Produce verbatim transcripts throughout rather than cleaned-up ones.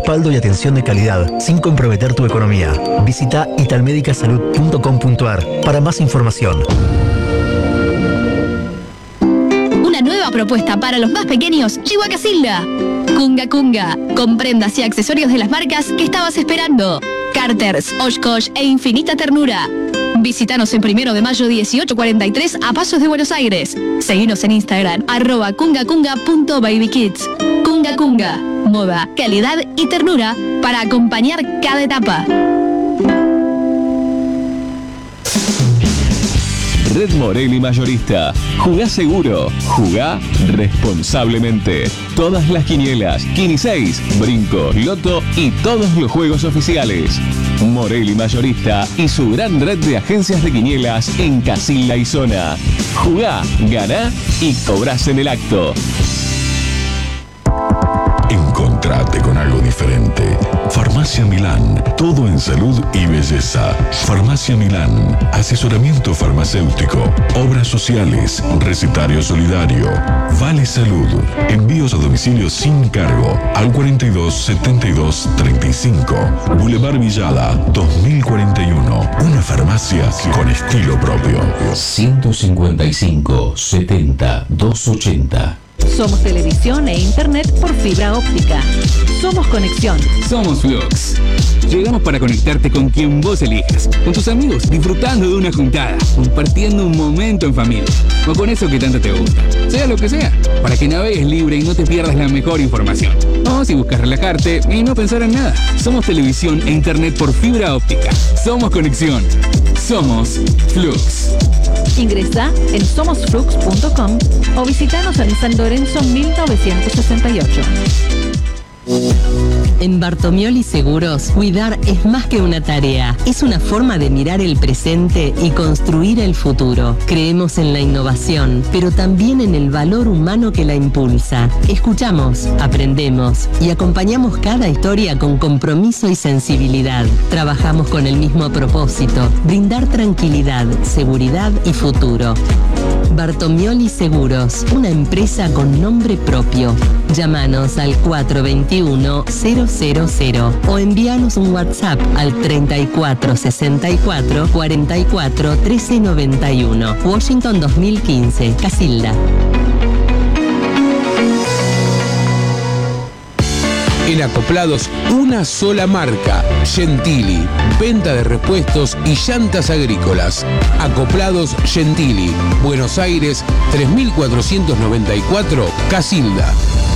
respaldo y atención de calidad sin comprometer tu economía. Visita italmedicasalud punto com punto ar para más información. Una nueva propuesta para los más pequeños llegó a Casilda. Kunga Kunga, con prendas y accesorios de las marcas que estabas esperando. Carters, Oshkosh e Infinita Ternura. Visítanos en Primero de Mayo dieciocho cuarenta y tres a Pasos de Buenos Aires. Seguinos en Instagram, arroba kungakunga punto babykids. Kunga Kunga, moda, calidad y ternura para acompañar cada etapa. Red Morelli Mayorista. Jugá seguro, jugá responsablemente. Todas las quinielas, Quini seis, Brinco, Loto y todos los juegos oficiales. Morelli Mayorista y su gran red de agencias de quinielas en Casilda y zona. Jugá, ganá y cobrás en el acto. Encontrate con algo diferente. Farmacia Milán, todo en salud y belleza. Farmacia Milán, asesoramiento farmacéutico, obras sociales, recetario solidario, Vale Salud, envíos a domicilio sin cargo al cuarenta y dos setenta y dos treinta y cinco, Boulevard Villada dos mil cuarenta y uno. Una farmacia con estilo propio. ciento cincuenta y cinco setenta doscientos ochenta. Somos televisión e internet por fibra óptica. Somos conexión. Somos Flux. Llegamos para conectarte con quien vos elijas, con tus amigos, disfrutando de una juntada, compartiendo un momento en familia, o con eso que tanto te gusta, sea lo que sea, para que navegues libre y no te pierdas la mejor información. O si buscas relajarte y no pensar en nada. Somos televisión e internet por fibra óptica. Somos conexión. Somos Flux. Ingresa en somos flux punto com o visitanos en San Lorenzo mil novecientos sesenta y ocho. En Bartomioli Seguros, cuidar es más que una tarea, es una forma de mirar el presente y construir el futuro. Creemos en la innovación, pero también en el valor humano que la impulsa. Escuchamos, aprendemos y acompañamos cada historia con compromiso y sensibilidad. Trabajamos con el mismo propósito, brindar tranquilidad, seguridad y futuro. Bartomioli Seguros, una empresa con nombre propio. Llámanos al cuatro dos uno cero cero cero o envíanos un WhatsApp al treinta y cuatro sesenta y cuatro cuarenta y cuatro trece noventa y uno. Washington dos mil quince, Casilda. En Acoplados, una sola marca, Gentili, venta de repuestos y llantas agrícolas. Acoplados Gentili, Buenos Aires, tres mil cuatrocientos noventa y cuatro, Casilda.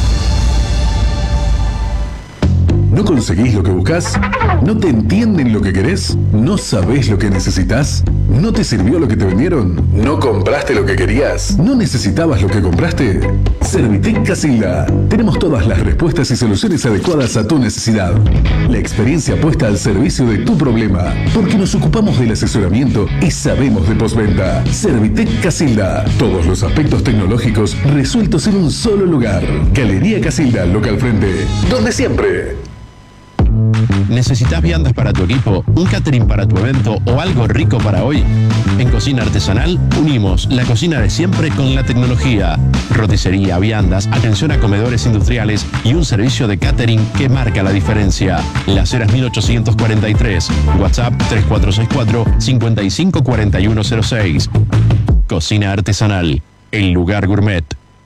¿No conseguís lo que buscás? ¿No te entienden lo que querés? ¿No sabés lo que necesitas? ¿No te sirvió lo que te vendieron? ¿No compraste lo que querías? ¿No necesitabas lo que compraste? Servitec Casilda. Tenemos todas las respuestas y soluciones adecuadas a tu necesidad. La experiencia puesta al servicio de tu problema, porque nos ocupamos del asesoramiento y sabemos de postventa. Servitec Casilda. Todos los aspectos tecnológicos resueltos en un solo lugar. Galería Casilda, local frente. Donde siempre. ¿Necesitas viandas para tu equipo, un catering para tu evento o algo rico para hoy? En Cocina Artesanal unimos la cocina de siempre con la tecnología. Roticería, viandas, atención a comedores industriales y un servicio de catering que marca la diferencia. Las Heras mil ochocientos cuarenta y tres, WhatsApp tres cuatro seis cuatro, cinco cinco cuatro uno cero seis. Cocina Artesanal, el lugar gourmet.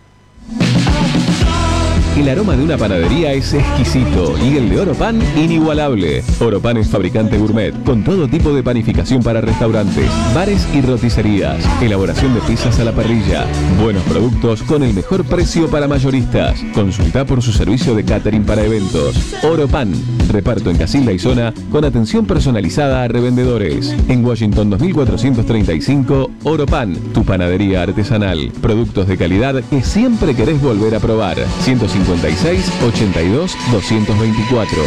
El aroma de una panadería es exquisito y el de Oropan inigualable. Oropan es fabricante gourmet con todo tipo de panificación para restaurantes, bares y roticerías. Elaboración de pizzas a la parrilla. Buenos productos con el mejor precio para mayoristas. Consulta por su servicio de catering para eventos. Oropan. Reparto en Casilda y zona con atención personalizada a revendedores. En Washington dos mil cuatrocientos treinta y cinco, Oropan, tu panadería artesanal. Productos de calidad que siempre querés volver a probar. ciento cincuenta y seis, ochenta y dos, doscientos veinticuatro.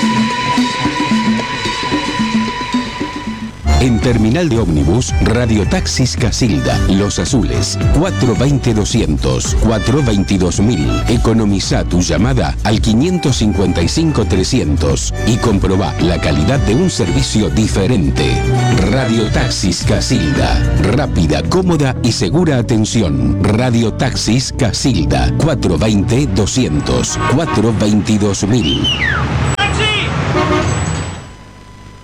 En Terminal de Ómnibus, Radiotaxis Casilda, Los Azules, cuatro dos cero doscientos, cuatro dos dos mil. Economiza tu llamada al quinientos cincuenta y cinco trescientos y comprobá la calidad de un servicio diferente. Radiotaxis Casilda, rápida, cómoda y segura atención. Radiotaxis Casilda, cuatro dos cero doscientos, cuatro dos dos mil.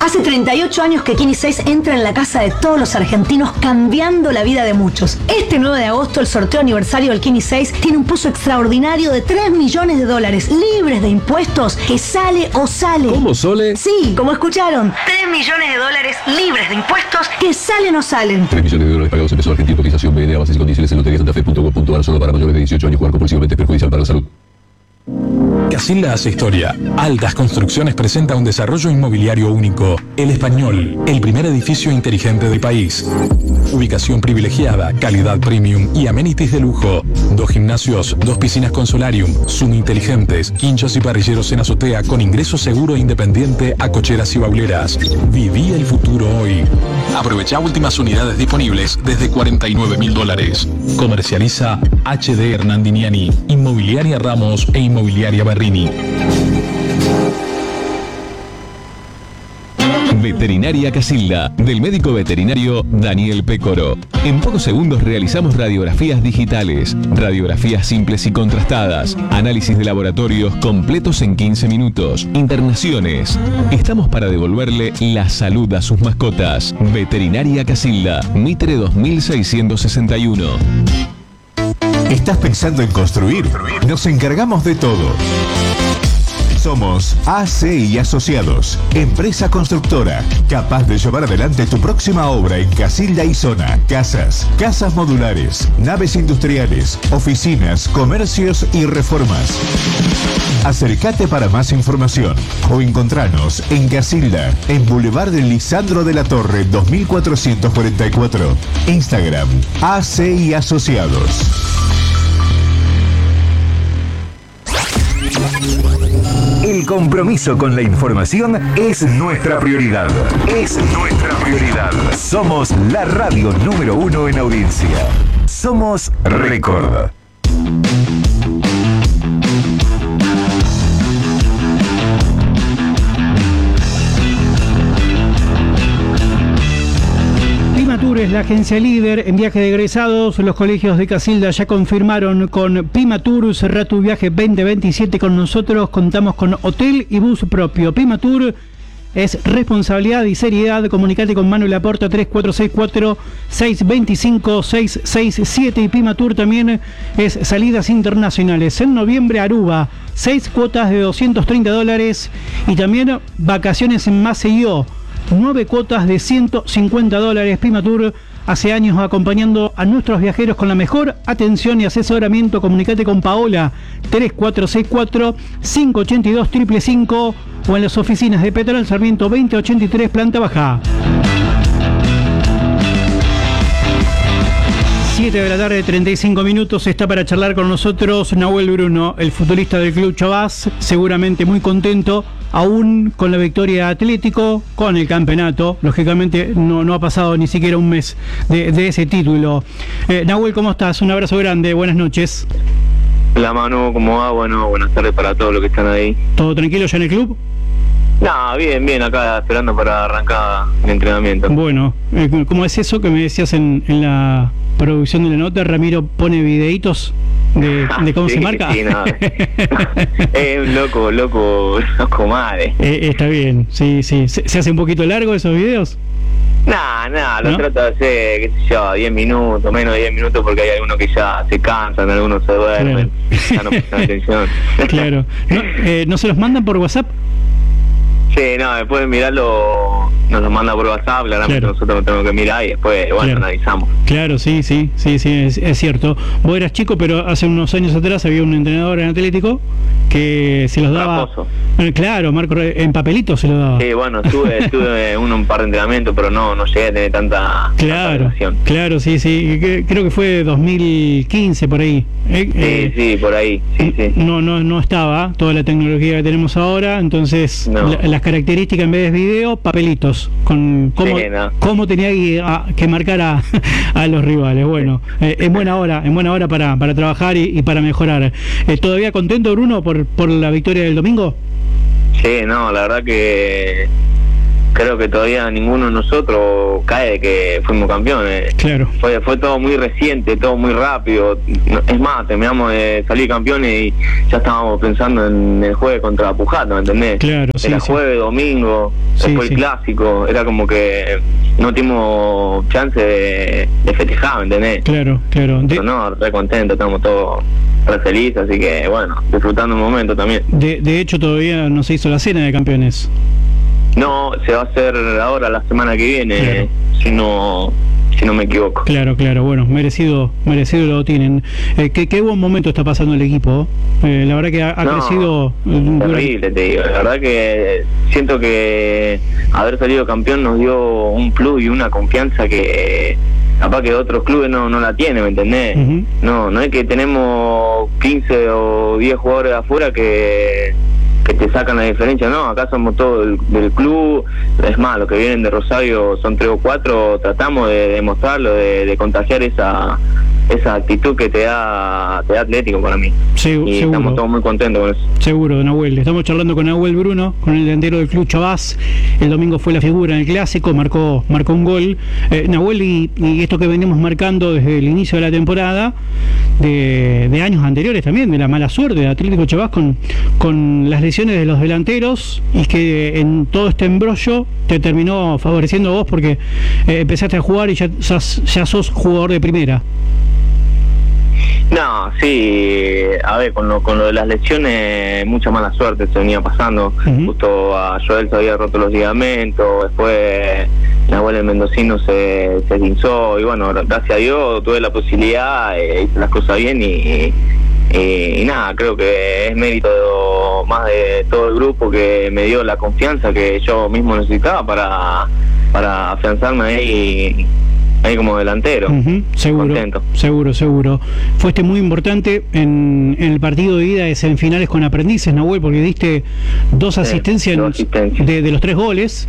Hace treinta y ocho años que Kini seis entra en la casa de todos los argentinos, cambiando la vida de muchos. Este nueve de agosto, el sorteo aniversario del Kini seis tiene un pozo extraordinario de tres millones de dólares, libres de impuestos, que sale o sale. ¿Cómo, Sole? Sí, como escucharon. tres millones de dólares libres de impuestos, que salen o salen. tres millones de dólares pagados en pesos argentinos, cotización B D A, bases y condiciones en lotería santa fe punto gov punto ar, solo para mayores de dieciocho años. Jugar compulsivamente es perjudicial para la salud. Casilda hace historia. Altas Construcciones presenta un desarrollo inmobiliario único. El Español, el primer edificio inteligente del país. Ubicación privilegiada, calidad premium y amenities de lujo. Dos gimnasios, dos piscinas con solarium, Zoom inteligentes, quinchos y parrilleros en azotea con ingreso seguro e independiente a cocheras y bauleras. Viví el futuro hoy. Aprovecha últimas unidades disponibles desde cuarenta y nueve mil dólares. Comercializa H D Hernandiniani, Inmobiliaria Ramos e Inmobiliaria Berrini. Veterinaria Casilda, del médico veterinario Daniel Pécoro. En pocos segundos realizamos radiografías digitales, radiografías simples y contrastadas, análisis de laboratorios completos en quince minutos, internaciones. Estamos para devolverle la salud a sus mascotas. Veterinaria Casilda, Mitre dos mil seiscientos sesenta y uno. ¿Estás pensando en construir? Nos encargamos de todo. Somos A C y Asociados, empresa constructora, capaz de llevar adelante tu próxima obra en Casilda y zona. Casas, casas modulares, naves industriales, oficinas, comercios y reformas. Acércate para más información o encontranos en Casilda, en Boulevard de Lisandro de la Torre dos mil cuatrocientos cuarenta y cuatro. Instagram, A C y Asociados. El compromiso con la información es nuestra prioridad. Es nuestra prioridad. Somos la radio número uno en audiencia. Somos Record. Pimatur es la agencia líder en viaje de egresados. Los colegios de Casilda ya confirmaron con Pimatur. Cerrá tu viaje veinte veintisiete con nosotros. Contamos con hotel y bus propio. Pimatur es responsabilidad y seriedad. Comunicate con Manuel Laporta tres cuatro seis cuatro, seis dos cinco, seis seis siete. Y Pimatur también es salidas internacionales. En noviembre, Aruba, seis cuotas de doscientos treinta dólares. Y también vacaciones en Maceió, nueve cuotas de ciento cincuenta dólares. Pimatur, hace años acompañando a nuestros viajeros con la mejor atención y asesoramiento. Comunicate con Paola tres cuatro seis cuatro, cinco ocho dos, cinco cinco cinco o en las oficinas de Petrol Sarmiento veinte ochenta y tres, planta baja. siete de la tarde, treinta y cinco minutos. Está para charlar con nosotros Nahuel Bruno, el futbolista del Club Chabás, seguramente muy contento, aún con la victoria Atlético, con el campeonato. Lógicamente no, no ha pasado ni siquiera un mes de, de ese título. Eh, Nahuel, ¿cómo estás? Un abrazo grande, buenas noches. Hola Manu, ¿cómo va? Bueno, buenas tardes para todos los que están ahí. ¿Todo tranquilo ya en el club? No, bien, bien, acá esperando para arrancar el entrenamiento. Bueno, eh, ¿cómo es eso que me decías en, en la producción de la nota? Ramiro pone videitos de, de cómo sí, se marca. Sí, no. Es un loco, loco, loco madre. Eh, está bien, sí, sí. ¿Se, ¿Se hace un poquito largo esos videos? Nah, nah, lo ¿No? trato de hacer, qué sé yo, diez minutos, menos de diez minutos, porque hay algunos que ya se cansan, algunos se duermen, claro. Ya no prestan atención. Claro. ¿No, eh, ¿No se los mandan por WhatsApp? Sí, no, después de mirarlo, nos lo manda por WhatsApp, claramente Claro. nosotros lo tenemos que mirar y después, bueno, Claro. analizamos. Claro, sí, sí, sí, sí, es, es cierto. Vos eras chico, pero hace unos años atrás había un entrenador en Atlético que se los daba... Raposo. Eh, Claro, Marco, en papelito se los daba. Sí, bueno, estuve, estuve un, un par de entrenamientos, pero no, no llegué a tener tanta, Claro, tanta relación. claro, sí, sí. que- Creo que fue dos mil quince por ahí. Eh, Sí, eh, sí, por ahí, sí, sí. No, no, no estaba toda la tecnología que tenemos ahora, entonces No. la- las características en vez de video, papelitos, con cómo, Sí, no. cómo tenía que, a- que marcar a, a los rivales. Bueno, eh, en buena hora, en buena hora para, para trabajar y, y para mejorar. Eh, ¿Todavía contento, Bruno, por, por la victoria del domingo? Sí, no, la verdad que creo que todavía ninguno de nosotros cae de que fuimos campeones. Claro. Fue, fue todo muy reciente, todo muy rápido. Es más, terminamos de salir campeones y ya estábamos pensando en el jueves contra Pujato, ¿me entendés? Claro, sí, Era sí. jueves, domingo, Sí, después sí. el clásico. Era como que no tuvimos chance de, de festejar, ¿me entendés? Claro, claro. De, Pero no, re contentos, estamos todos re felices, así que bueno, disfrutando un momento también. de, de hecho, todavía no se hizo la cena de campeones. No, se va a hacer ahora la semana que viene, Claro. si no si no me equivoco. Claro, claro, bueno, merecido merecido lo tienen. Eh, qué, qué buen momento está pasando el equipo. Eh, la verdad que ha, ha No, crecido. eh, Terrible, te digo. La verdad que siento que haber salido campeón nos dio un plus y una confianza que capaz que otros clubes no, no la tienen, ¿me entendés? Ujú. No, no es que tenemos quince o diez jugadores de afuera que que te sacan la diferencia, no, acá somos todos del, del club, es más, los que vienen de Rosario son tres o cuatro, tratamos de demostrarlo, de, de contagiar esa esa actitud que te da te da Atlético para mí. Sí, y seguro. estamos todos muy contentos con eso. Seguro, Nahuel. Estamos charlando con Nahuel Bruno, con el delantero del Club Chavás. El domingo fue la figura en el clásico, marcó marcó un gol. Eh, Nahuel, y, y esto que venimos marcando desde el inicio de la temporada, de, de años anteriores también, de la mala suerte de Atlético Chavás con, con las lesiones de los delanteros, y que en todo este embrollo te terminó favoreciendo a vos porque eh, empezaste a jugar y ya, ya, ya sos jugador de primera. No, sí, a ver, con lo, con lo de las lesiones, mucha mala suerte se venía pasando. Uh-huh. Justo a Joel se había roto los ligamentos, después Nahuel el Mendocino se, se esguinzó, y bueno, gracias a Dios tuve la posibilidad, eh, hice las cosas bien y, y, y nada, creo que es mérito de, más de todo el grupo que me dio la confianza que yo mismo necesitaba para, para afianzarme ahí. Ahí como delantero. Uh-huh, seguro, contento. seguro, seguro. Fuiste muy importante en, en el partido de ida de semifinales con Aprendices, Nahuel, porque diste dos asistencias, dos asistencias. De, de los tres goles,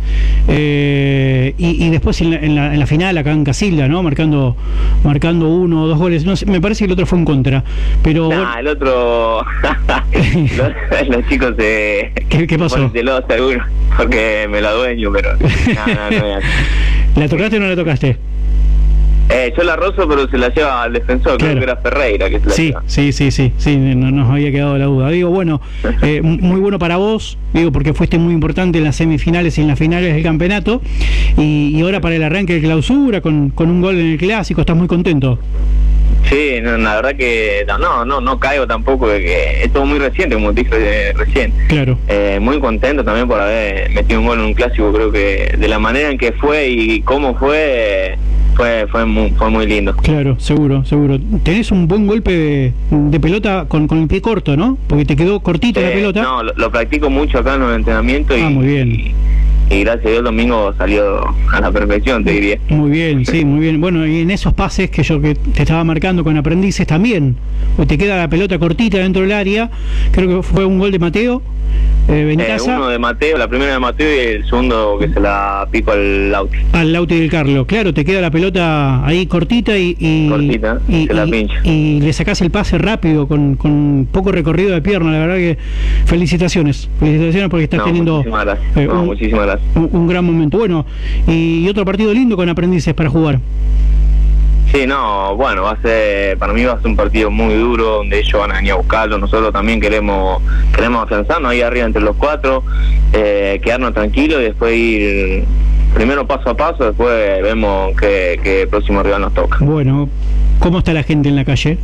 eh, y, y después en la, en, la, en la final acá en Casilda, ¿no? Marcando marcando uno o dos goles. No sé, me parece que el otro fue en contra, pero Nah, el otro los, los chicos se ¿Qué, qué pasó? ponen celosos algunos porque me la dueño, pero no, no, no es así. ¿La tocaste o no la tocaste? Eh, yo la rozo, pero se la lleva al defensor, Claro. creo que era Ferreira que se la Sí, lleva. sí, sí, sí, sí, no nos había quedado la duda. Digo, bueno, eh, muy bueno para vos, digo, porque fuiste muy importante en las semifinales y en las finales del campeonato, y, y ahora para el arranque de clausura, con, con un gol en el clásico, ¿estás muy contento? Sí, no, la verdad que no, no, no, no caigo tampoco de que es todo muy reciente, como te dije eh, recién. Claro. Eh, muy contento también por haber metido un gol en un clásico, creo que de la manera en que fue y cómo fue, fue fue muy, fue muy lindo. Claro, seguro, seguro. Tenés un buen golpe de, de pelota con, con el pie corto, ¿no? Porque te quedó cortita la Eh, pelota. No, lo, lo practico mucho acá en los entrenamientos y, Ah, muy bien. y, y gracias a Dios el domingo salió a la perfección, te diría. Muy bien, sí, muy bien. Bueno, y en esos pases que yo que te estaba marcando con Aprendices también, pues te queda la pelota cortita dentro del área. Creo que fue un gol de Mateo eh, Eh, Benitaza, uno de Mateo, la primera de Mateo y el segundo que se la pico al Lauti. al Lauti del Carlos. Claro, te queda la pelota ahí cortita y, y, Cortita, y, se la y- pincha. y le sacás el pase rápido con, con poco recorrido de pierna. La verdad que felicitaciones, felicitaciones porque estás No, teniendo muchísimas gracias. eh, No, un, muchísimas gracias. un- un gran momento. Bueno, y otro partido lindo con Aprendices para jugar. Sí, no, bueno, va a ser, para mí va a ser un partido muy duro donde ellos van a venir a buscarlo, nosotros también queremos queremos afianzarnos ahí arriba entre los cuatro, eh, quedarnos tranquilos y después ir primero paso a paso, después vemos qué, qué próximo rival nos toca. Bueno, ¿cómo está la gente en la calle?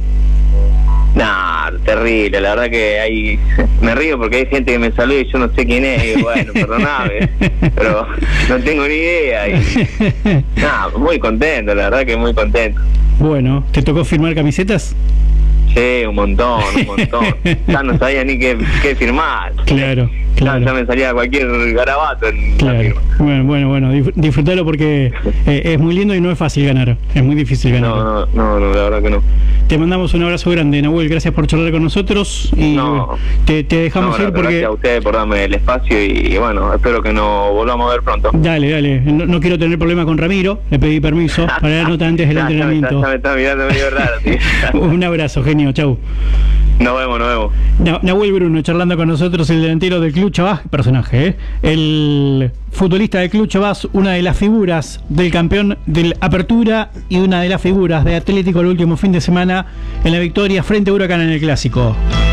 Nah, terrible, la verdad que hay, me río porque hay gente que me saluda y yo no sé quién es, y bueno, perdoname, pero no tengo ni idea y nah, muy contento, la verdad que muy contento. Bueno, ¿te tocó firmar camisetas? Sí, un montón, un montón. Ya no sabía ni qué, qué firmar. Claro, Ya, ya me salía cualquier garabato en la Claro. firma. Bueno, bueno, bueno, dif- disfrutalo porque eh, es muy lindo y no es fácil ganar. Es muy difícil ganar. No, no, no, no, la verdad que no. Te mandamos un abrazo grande, Nahuel. Gracias por charlar con nosotros y No. te, te dejamos No, ir porque... gracias a ustedes por darme el espacio y, y bueno, espero que nos volvamos a ver pronto. Dale, dale. No, no quiero tener problema con Ramiro. Le pedí permiso para la nota antes del Ya, ya me está- entrenamiento. ya me está mirando medio raro, tío. Un abrazo, genio. Chau. Nos vemos, nos vemos. Na- Nahuel Bruno charlando con nosotros, el delantero del Club Chabás, personaje, ¿eh? El futbolista del Club Chabás, una de las figuras del campeón del Apertura y una de las figuras de Atlético el último fin de semana en la victoria frente a Huracán en el Clásico.